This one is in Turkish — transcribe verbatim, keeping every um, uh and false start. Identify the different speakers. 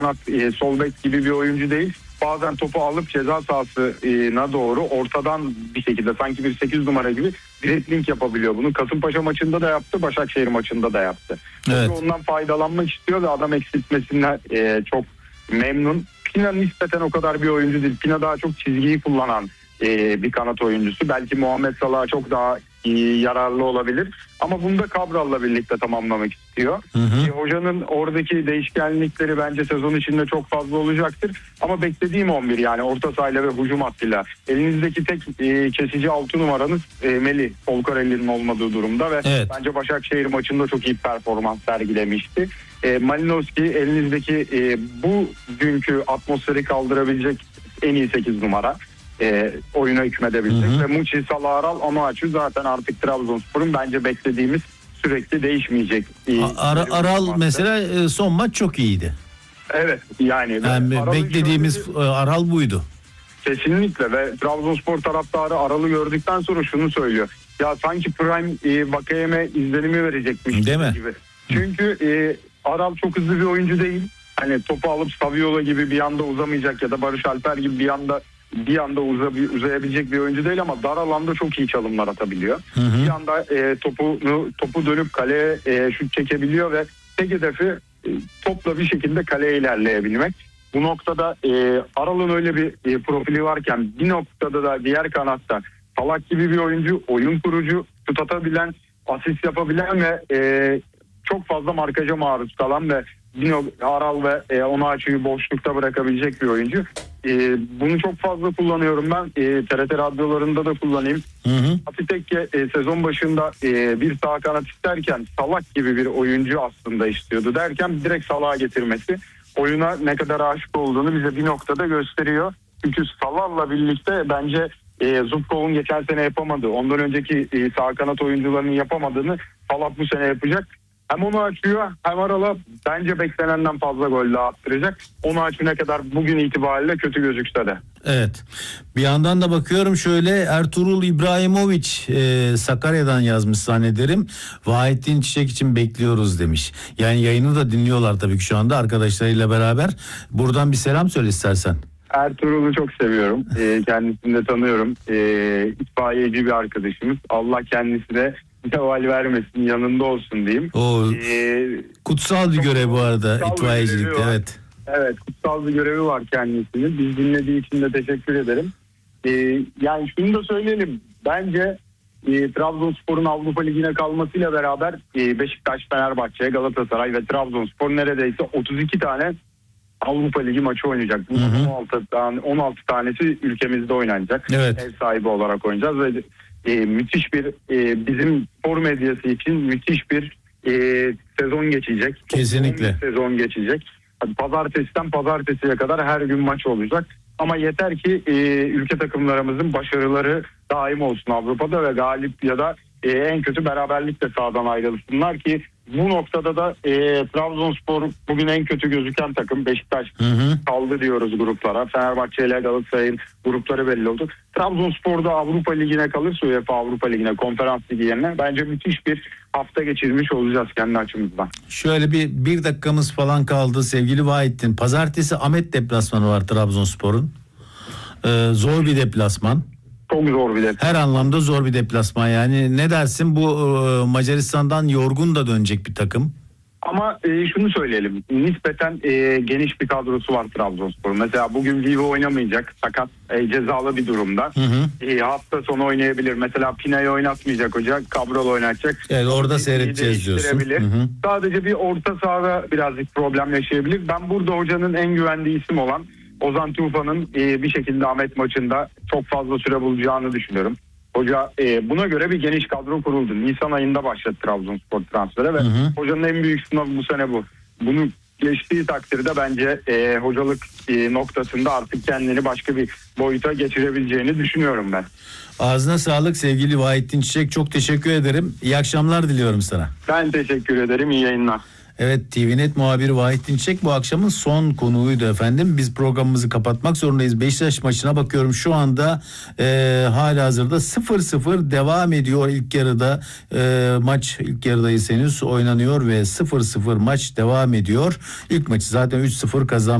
Speaker 1: e, sol bek gibi bir oyuncu değil. Bazen topu alıp ceza sahasına doğru ortadan bir şekilde sanki bir sekiz numara gibi dribbling yapabiliyor. Bunu Kasımpaşa maçında da yaptı, Başakşehir maçında da yaptı. Evet. Ondan faydalanmak istiyor ve adam eksiltmesinden e, çok memnun. Pina nispeten o kadar bir oyuncu değil. Pina daha çok çizgiyi kullanan e, bir kanat oyuncusu. Belki Muhammed Salah'a çok daha iyi, yararlı olabilir. Ama bunu da Cabral'la birlikte tamamlamak istiyor. Hı hı. E, hocanın oradaki değişkenlikleri bence sezon içinde çok fazla olacaktır. Ama beklediğim on bir yani orta sahayla ve hücum hattıyla. Elinizdeki tek e, kesici altı numaranız e, Melih Folcarelli'nin olmadığı durumda ve evet. Bence Başakşehir maçında çok iyi performans sergilemişti. E, Malinowski elinizdeki e, bu günkü atmosferi kaldırabilecek en iyi sekiz numara. E, oyuna hükmedebilecek. Hı hı. Ve Muçi, Salah, Aral, Onuachu zaten artık Trabzonspor'un bence beklediğimiz sürekli değişmeyecek.
Speaker 2: Ar- Aral mesela son maç çok iyiydi.
Speaker 1: Evet yani.
Speaker 2: yani beklediğimiz şöyle, Aral buydu.
Speaker 1: Kesinlikle ve Trabzonspor taraftarı Aral'ı gördükten sonra şunu söylüyor. Ya sanki Prime e, Vakayeme izlenimi verecekmiş.
Speaker 2: Değil mi?
Speaker 1: Gibi. Çünkü e, Aral çok hızlı bir oyuncu değil. Hani topu alıp Saviola gibi bir anda uzamayacak ya da Barış Alper gibi bir anda bir anda uza- uzayabilecek bir oyuncu değil ama dar alanda çok iyi çalımlar atabiliyor. Hı hı. Bir anda e, topunu topu dönüp kaleye e, şut çekebiliyor ve tek hedefi e, topla bir şekilde kaleye ilerleyebilmek. Bu noktada e, Aral'ın öyle bir e, profili varken bir noktada da diğer kanatta Salak gibi bir oyuncu, oyun kurucu, şut atabilen, asist yapabilen ve e, çok fazla markaja maruz kalan ve Dino, Aral ve e, Onuachu'yu boşlukta bırakabilecek bir oyuncu. E, bunu çok fazla kullanıyorum ben. E, T R T radyolarında da kullanayım. Atitekke e, sezon başında e, bir sağ kanat isterken Salak gibi bir oyuncu aslında istiyordu derken direkt Salak'a getirmesi oyuna ne kadar aşık olduğunu bize bir noktada gösteriyor. Çünkü Salah'la birlikte bence e, Zubkov'un geçen sene yapamadığı, ondan önceki e, sağ kanat oyuncularının yapamadığını Salah bu sene yapacak. Hem onu açıyor hem Aral'a bence beklenenden fazla gol daha attıracak. Onu açına kadar bugün itibariyle kötü gözükse de.
Speaker 2: Evet. Bir yandan da bakıyorum şöyle Ertuğrul İbrahimovic e, Sakarya'dan yazmış zannederim. Vahittin Çiçek için bekliyoruz demiş. Yani yayını da dinliyorlar tabii ki şu anda arkadaşlarıyla beraber. Buradan bir selam söyle istersen.
Speaker 1: Ertuğrul'u çok seviyorum. E, kendisini de tanıyorum. E, itfaiyeci bir arkadaşımız. Allah kendisine zeval vermesin, yanında olsun diyeyim.
Speaker 2: O ee, kutsal bir görev bu arada itfaiyecilikte, evet.
Speaker 1: Evet, kutsal bir görevi var kendisinin. Biz dinlediği için de teşekkür ederim. Ee, yani şunu da söyleyelim. Bence e, Trabzonspor'un Avrupa Ligi'ne kalmasıyla beraber e, Beşiktaş, Fenerbahçe, Galatasaray ve Trabzonspor neredeyse otuz iki tane Avrupa Ligi maçı oynayacak. Bunun on altı tane, on altı tanesi ülkemizde oynanacak. Evet. Ev sahibi olarak oynayacağız ve e, müthiş bir e, bizim spor medyası için müthiş bir e, sezon geçecek.
Speaker 2: Kesinlikle.
Speaker 1: Sezon geçecek. Pazartesiden pazartesiye kadar her gün maç olacak. Ama yeter ki e, ülke takımlarımızın başarıları daim olsun Avrupa'da ve galip ya da e, en kötü beraberlikle sahadan ayrılsınlar ki bu noktada da e, Trabzonspor bugün en kötü gözüken takım. Beşiktaş hı hı. kaldı diyoruz gruplara. Fenerbahçe ile Galatasaray'ın grupları belli oldu. Trabzonspor da Avrupa Ligi'ne kalırsa UEFA Avrupa Ligi'ne, Konferans Ligi yerine bence müthiş bir hafta geçirmiş olacağız kendi açımızdan.
Speaker 2: Şöyle bir bir dakikamız falan kaldı sevgili Vahittin. Pazartesi Ahmet deplasmanı var Trabzonspor'un. Ee, zor bir deplasman.
Speaker 1: Çok zor bir deplasman.
Speaker 2: Her anlamda zor bir deplasman yani. Ne dersin bu e, Macaristan'dan yorgun da dönecek bir takım.
Speaker 1: Ama e, şunu söyleyelim. Nispeten e, geniş bir kadrosu var Trabzonspor. Mesela bugün Vivo oynamayacak. Sakat e, cezalı bir durumda. Hı hı. E, hafta sonu oynayabilir. Mesela Pina'yı oynatmayacak hoca. Cabral oynatacak.
Speaker 2: Evet, orada seyredeceğiz diyorsun. Hı hı.
Speaker 1: Sadece bir orta sahada birazcık problem yaşayabilir. Ben burada hocanın en güvendiği isim olan Ozan Tufan'ın e, bir şekilde Ahmet maçında çok fazla süre bulacağını düşünüyorum. Hoca e, buna göre bir geniş kadro kuruldu. Nisan ayında başladı Trabzonspor transferi ve hı hı. hocanın en büyük sınavı bu sene bu. Bunu geçtiği takdirde bence e, hocalık e, noktasında artık kendini başka bir boyuta geçirebileceğini düşünüyorum ben.
Speaker 2: Ağzına sağlık sevgili Vahittin Çiçek. Çok teşekkür ederim. İyi akşamlar diliyorum sana.
Speaker 1: Ben teşekkür ederim. İyi yayınlar.
Speaker 2: Evet, T V Net muhabiri Vahittin Çiçek bu akşamın son konuğuydu efendim. Biz programımızı kapatmak zorundayız. Beşiktaş maçına bakıyorum şu anda e, halihazırda sıfır sıfır devam ediyor ilk yarıda. E, maç ilk yarıdayız henüz oynanıyor ve sıfır sıfır maç devam ediyor. İlk maçı zaten üç sıfır kazan